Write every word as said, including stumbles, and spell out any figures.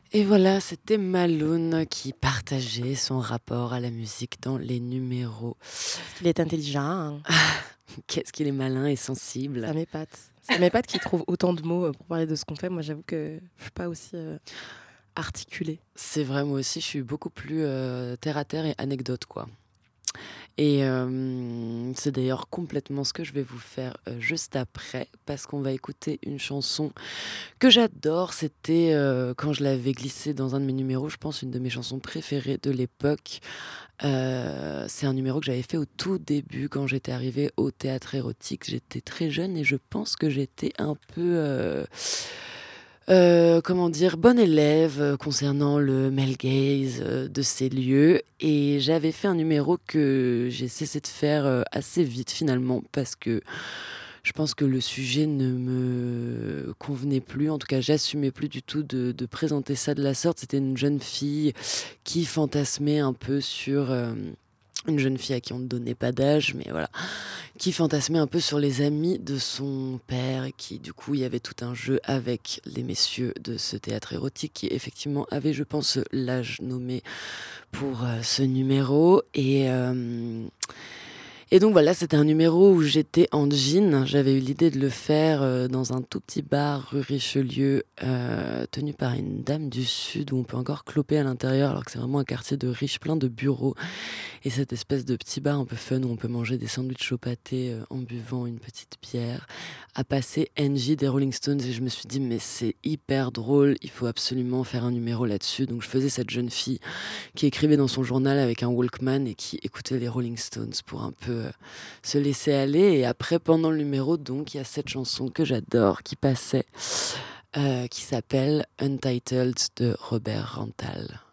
Et voilà, c'était Maloun qui partageait son rapport à la musique dans les numéros. Parce qu'il est intelligent. Qu'est-ce qu'il est malin et sensible. Ça m'épate. Ça m'épate qu'il trouve autant de mots pour parler de ce qu'on fait. Moi, j'avoue que je suis pas aussi euh, articulée. C'est vrai, moi aussi, je suis beaucoup plus euh, terre à terre et anecdote, quoi. Et euh, c'est d'ailleurs complètement ce que je vais vous faire euh, juste après, parce qu'on va écouter une chanson que j'adore. C'était, euh, quand je l'avais glissée dans un de mes numéros, je pense une de mes chansons préférées de l'époque. Euh, c'est un numéro que j'avais fait au tout début, quand j'étais arrivée au théâtre érotique. J'étais très jeune et je pense que j'étais un peu... euh, euh, comment dire, bonne élève euh, concernant le male gaze euh, de ces lieux. Et j'avais fait un numéro que j'ai cessé de faire euh, assez vite finalement, parce que je pense que le sujet ne me convenait plus. En tout cas, j'assumais plus du tout de, de présenter ça de la sorte. C'était une jeune fille qui fantasmait un peu sur... euh, une jeune fille à qui on ne donnait pas d'âge, mais voilà, qui fantasmait un peu sur les amis de son père, et qui, du coup, il y avait tout un jeu avec les messieurs de ce théâtre érotique, qui effectivement avaient, je pense, l'âge nommé pour euh, ce numéro. Et, euh, et donc voilà, c'était un numéro où j'étais en jean. J'avais eu l'idée de le faire euh, dans un tout petit bar rue Richelieu, euh, tenu par une dame du Sud, où on peut encore cloper à l'intérieur, alors que c'est vraiment un quartier de riches, plein de bureaux. Et cette espèce de petit bar un peu fun où on peut manger des sandwichs au pâté euh, en buvant une petite bière, a passé N J des Rolling Stones. Et je me suis dit, mais c'est hyper drôle, il faut absolument faire un numéro là-dessus. Donc je faisais cette jeune fille qui écrivait dans son journal avec un Walkman et qui écoutait les Rolling Stones pour un peu euh, se laisser aller. Et après, pendant le numéro, donc, il y a cette chanson que j'adore qui passait, euh, qui s'appelle Untitled de Robert Rantal.